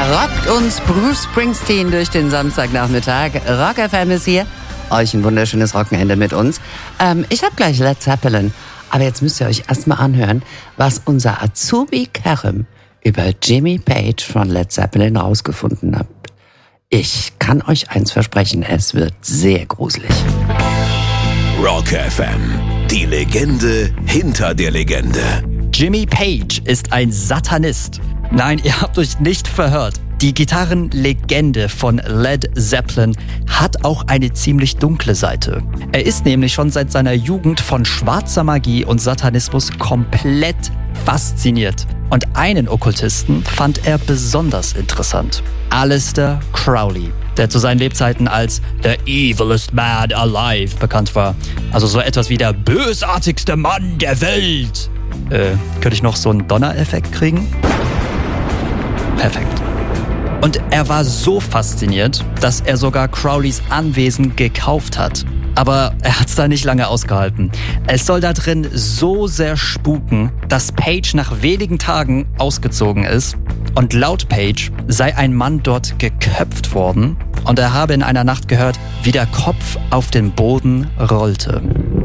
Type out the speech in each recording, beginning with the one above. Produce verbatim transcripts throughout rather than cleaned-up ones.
rockt uns Bruce Springsteen durch den Samstagnachmittag. Rock F M ist hier. Euch ein wunderschönes Wochenende mit uns. Ähm, ich habe gleich Led Zeppelin. Aber jetzt müsst ihr euch erstmal anhören, was unser Azubi Karim über Jimmy Page von Led Zeppelin rausgefunden hat. Ich kann euch eins versprechen, es wird sehr gruselig. Rock F M, die Legende hinter der Legende. Jimmy Page ist ein Satanist. Nein, ihr habt euch nicht verhört. Die Gitarrenlegende von Led Zeppelin hat auch eine ziemlich dunkle Seite. Er ist nämlich schon seit seiner Jugend von schwarzer Magie und Satanismus komplett fasziniert. Und einen Okkultisten fand er besonders interessant. Aleister Crowley, der zu seinen Lebzeiten als The Evilest Man Alive bekannt war. Also so etwas wie der bösartigste Mann der Welt. Äh, könnte ich noch so einen Donnereffekt kriegen? Perfekt. Und er war so fasziniert, dass er sogar Crowleys Anwesen gekauft hat. Aber er hat es da nicht lange ausgehalten. Es soll da drin so sehr spuken, dass Page nach wenigen Tagen ausgezogen ist. Und laut Page sei ein Mann dort geköpft worden. Und er habe in einer Nacht gehört, wie der Kopf auf den Boden rollte.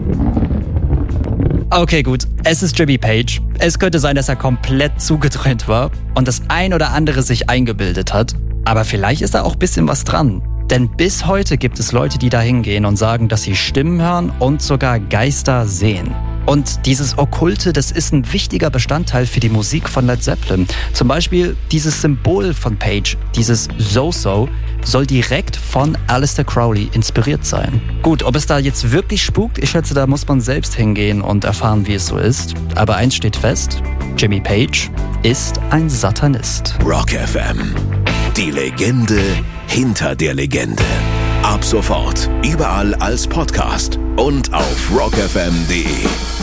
Okay, gut, es ist Jimmy Page. Es könnte sein, dass er komplett zugedreht war und das ein oder andere sich eingebildet hat. Aber vielleicht ist da auch ein bisschen was dran. Denn bis heute gibt es Leute, die da hingehen und sagen, dass sie Stimmen hören und sogar Geister sehen. Und dieses Okkulte, das ist ein wichtiger Bestandteil für die Musik von Led Zeppelin. Zum Beispiel dieses Symbol von Page, dieses So-So, soll direkt von Aleister Crowley inspiriert sein. Gut, ob es da jetzt wirklich spukt, ich schätze, da muss man selbst hingehen und erfahren, wie es so ist. Aber eins steht fest, Jimmy Page ist ein Satanist. Rock F M, die Legende hinter der Legende. Ab sofort überall als Podcast und auf rock f m punkt d e.